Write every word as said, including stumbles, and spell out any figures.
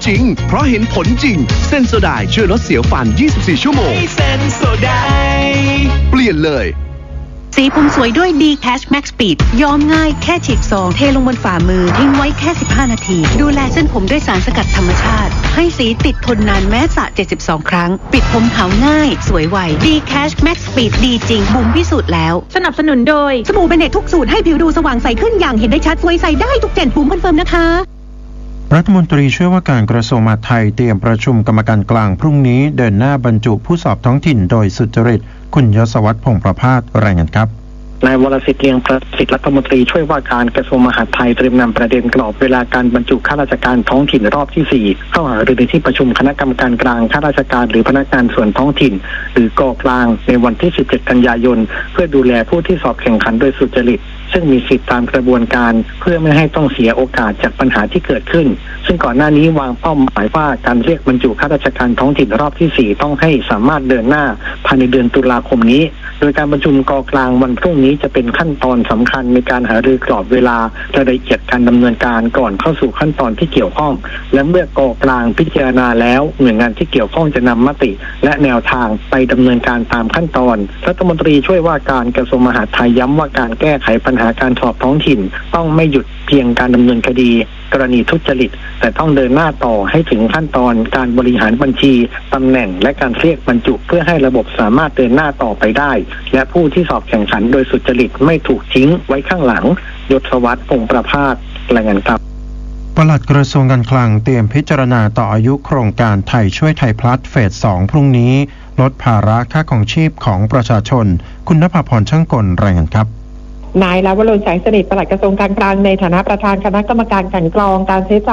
จริงเพราะเห็นผลจริงเซนโซไดช่วยลดเสียวฟันยี่สิบสี่ชั่วโมงเซนโซไดเปลี่ยนเลยสีผมสวยด้วย ดี Cash Max Speed ย้อมง่ายแค่ฉีกซองเทลงบนฝ่ามือทิ้งไว้แค่สิบห้านาทีดูแลเส้นผมด้วยสารสกัดธรรมชาติให้สีติดทนนานแม้สระเจ็ดสิบสองครั้งปิดผมขาวง่ายสวยไว ดี Cash Max Speed ดีจริงบุ๋มพิสูจน์แล้วสนับสนุนโดยสบู่เบเนตทุกสูตรให้ผิวดูสว่างใสขึ้นอย่างเห็นได้ชัดสวยใสได้ทุกเจนบุ๋มคอนเฟิร์มนะคะรัฐมนตรีช่วยว่าการกระทรวงมหาดไทยเตรียมประชุมกรรมการกลางพรุ่งนี้เดินหน้าบรรจุผู้สอบท้องถิ่นโดยสุจริตคุณยศวัฒน์พงษ์ประภาสรายงานครับนายวรสิทธิ์เลียงประสิทธิ์รัฐมนตรีช่วยว่าการกระทรวงมหาดไทยเตรียมนำประเด็นกรอบเวลาการบรรจุข้าราชการท้องถิ่นรอบที่สี่เข้าหารือในที่ประชุมคณะกรรมการกลางข้าราชการหรือพนักงานส่วนท้องถิ่นหรือกกลางในวันที่สิบเจ็ดกันยายนเพื่อดูแลผู้ที่สอบแข่งขันโดยสุจริตซึ่งมีสิทธิตามกระบวนการเพื่อไม่ให้ต้องเสียโอกาสจากปัญหาที่เกิดขึ้นซึ่งก่อนหน้านี้วางเป้าหมายว่าการเรียกบรรจุข้าราชการท้องถิ่นรอบที่สี่ต้องให้สามารถเดินหน้าภายในเดือนตุลาคมนี้โดยการประชุมกกลางวันพรุ่งนี้จะเป็นขั้นตอนสำคัญในการหารือกรอบเวลารายละเอียดการดำเนินการก่อนเข้าสู่ขั้นตอนที่เกี่ยวข้องและเมื่อกกลางพิจารณาแล้วหน่วยงานที่เกี่ยวข้องจะนำมติและแนวทางไปดำเนินการตามขั้นตอนรัฐมนตรีช่วยว่าการกระทรวงมหาดไทยย้ำว่าการแก้ไขปัญหาการสอบท้องถิ่นต้องไม่หยุดเพียงการดำเนินคดีกรณีทุจริตแต่ต้องเดินหน้าต่อให้ถึงขั้นตอนการบริหารบัญชีตำแหน่งและการเรียกบรรจุเพื่อให้ระบบสามารถเดินหน้าต่อไปได้และผู้ที่สอบแข่งขันโดยสุจริตไม่ถูกทิ้งไว้ข้างหลังยศวัฒน์พงษ์ประภาสรายงานครับปลัดกระทรวงการคลังเตรียมพิจารณาต่ออายุโครงการไทยช่วยไทยพลัสเฟสสองพรุ่งนี้ลดภาระค่าของชีพของประชาชนคุณณภาพรช่างกลรายงานครับนายลวรนแสงสนิทปลัดกระทรวงการคลังในฐานะประธานคณะกรรมการกลั่นกรองการใช้จ่าย